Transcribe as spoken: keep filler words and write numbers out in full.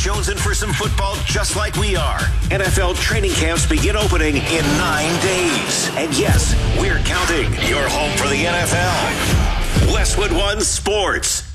Jonesing for some football just like we are. N F L training camps begin opening in nine days. And yes, we're counting. Your home for the N F L. Westwood One Sports.